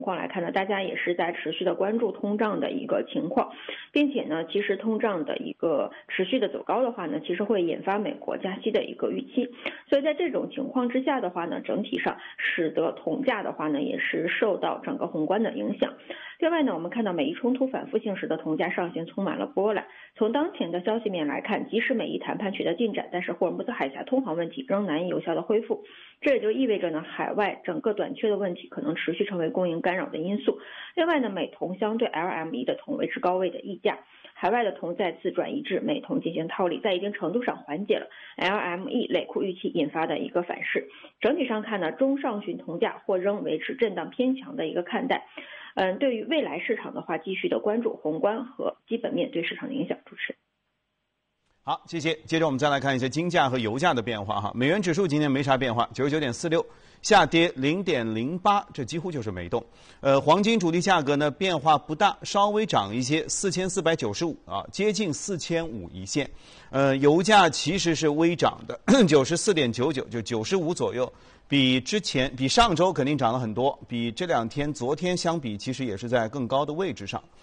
况来看呢，大家也是在持续的关注通胀的一个情况，并且呢，其实通胀的一个持续的走高的话呢，其实会引发美国加息的一个预期，所以在这种情况之下的话呢，整体上使得铜价的话呢，也是受到整个宏观的影响。另外呢，我们看到美伊冲突反复性使得铜价上行充满了波澜。从当前的消息面来看，即使美伊谈判取得进展，但是霍尔木兹海峡通航问题仍难以有效的恢复。这也就意味着呢，海外整个短缺的问题可能持续成为供应干扰的因素。另外呢，美铜相对 LME 的铜维持高位的溢价，海外的铜再次转移至美铜进行套利，在一定程度上缓解了 LME 累库预期引发的一个反噬。整体上看呢，中上旬铜价或仍维持震荡偏强的一个看待。对于未来市场的话，继续的关注宏观和基本面对市场的影响。主持人。 好，谢谢。接着我们再来看一些金价和油价的变化哈。美元指数今天没啥变化，99.46，下跌0.08，这几乎就是没动。黄金主力价格呢变化不大，稍微涨一些，4495啊，接近4500一线。油价其实是微涨的，94.99，就95左右。比上周肯定涨了很多，比这两天昨天相比，其实也是在更高的位置上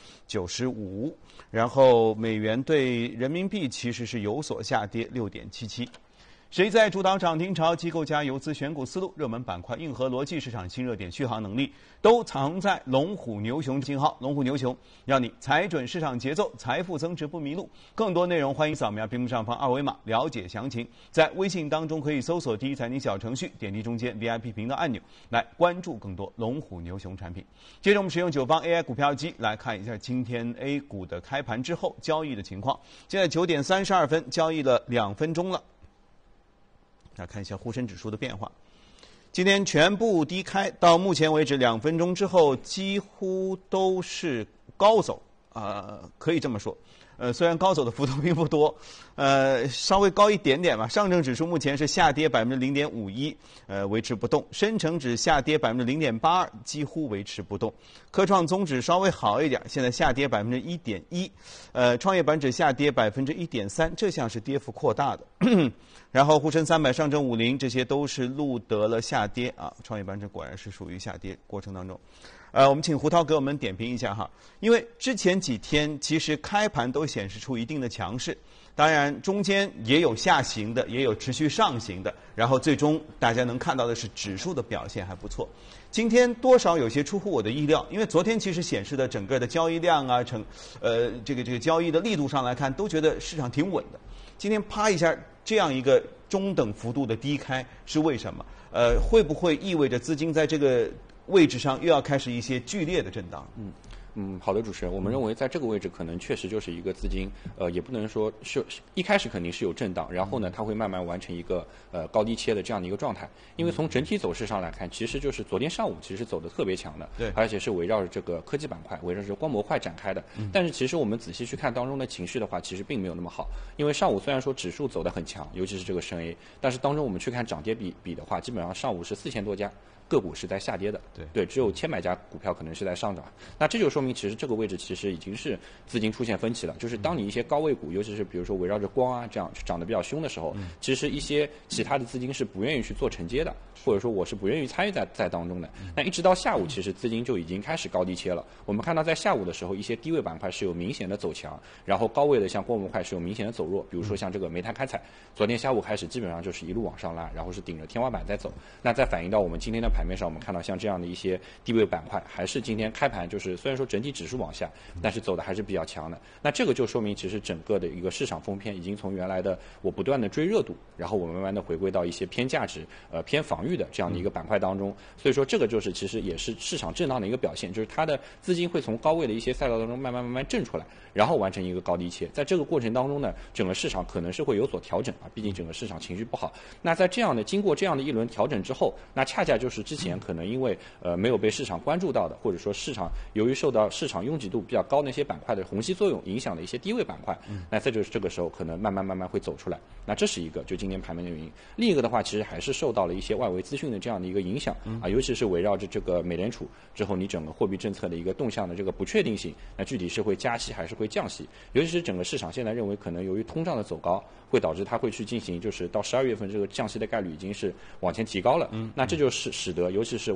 ，95。然后美元对人民币其实是有所下跌，6.77。谁在主导涨停潮？机构加游资选股思路、热门板块、硬核逻辑、市场新热点续航能力，都藏在龙虎牛熊信号。龙虎牛熊，让你踩准市场节奏，财富增值不迷路。更多内容欢迎扫描屏幕上方二维码了解详情。在微信当中可以搜索第一财经小程序，点击中间 VIP 频道按钮来关注更多龙虎牛熊产品。接着我们使用九方 AI 股票机来看一下今天 A 股的开盘之后交易的情况。现在9点32分，交易了2分钟了。来看一下沪深指数的变化，今天全部低开，到目前为止2分钟之后几乎都是高走，可以这么说。虽然高走的幅度并不多，稍微高一点点吧。上证指数目前是下跌0.51%，维持不动；深成指下跌0.82%，几乎维持不动。科创综指稍微好一点，现在下跌1.1%，创业板指下跌1.3%，这项是跌幅扩大的。然后沪深300、上证50这些都是录得了下跌啊，创业板指果然是属于下跌过程当中。我们请胡涛给我们点评一下哈，因为之前几天其实开盘都显示出一定的强势，当然中间也有下行的，也有持续上行的，然后最终大家能看到的是指数的表现还不错。今天多少有些出乎我的意料，因为昨天其实显示的整个的交易量啊，这个交易的力度上来看，都觉得市场挺稳的。今天啪一下这样一个中等幅度的低开是为什么？会不会意味着资金在这个位置上又要开始一些剧烈的震荡？ 好的，主持人，我们认为在这个位置可能确实就是一个资金，也不能说是一开始肯定是有震荡，然后呢，它会慢慢完成一个高低切的这样的一个状态。因为从整体走势上来看，其实就是昨天上午其实走得特别强的， 对， 而且是围绕着这个科技板块，围绕着光模块展开的。但是其实我们仔细去看当中的情绪的话，其实并没有那么好。因为上午虽然说指数走得很强，尤其是这个深 A， 但是当中我们去看涨跌比的话，基本上上午是4000多家个股是在下跌的，对，只有1000家股票可能是在上涨。那这就说明其实这个位置其实已经是资金出现分歧了，就是当你一些高位股，尤其是比如说围绕着光啊这样涨得比较凶的时候，其实一些其他的资金是不愿意去做承接的，或者说我是不愿意参与在当中的。那一直到下午，其实资金就已经开始高低切了。我们看到在下午的时候，一些低位板块是有明显的走强，然后高位的像光模块是有明显的走弱，比如说像这个煤炭开采，昨天下午开始基本上就是一路往上拉，然后是顶着天花板在走。那再反映到我们今天的盘面上，我们看到像这样的一些低位板块，还是今天开盘就是虽然说整体指数往下，但是走的还是比较强的。那这个就说明其实整个的一个市场疯偏已经从原来的我不断的追热度，然后我慢慢的回归到一些偏价值、偏防御的这样的一个板块当中。所以说这个就是其实也是市场震荡的一个表现，就是它的资金会从高位的一些赛道当中慢慢震出来，然后完成一个高低切。在这个过程当中呢，整个市场可能是会有所调整啊，毕竟整个市场情绪不好。那在经过这样的一轮调整之后，那恰恰就是之前可能因为没有被市场关注到的，或者说市场由于受到市场拥挤度比较高的那些板块的虹吸作用影响的一些低位板块，那在这个时候可能慢慢会走出来。那这是一个就今天盘面的原因。另一个的话，其实还是受到了一些外围资讯的这样的一个影响啊，尤其是围绕着这个美联储之后你整个货币政策的一个动向的这个不确定性，那具体是会加息还是会降息？尤其是整个市场现在认为可能由于通胀的走高，会导致它会去进行就是到12月份这个降息的概率已经是往前提高了。那这就是使得尤其是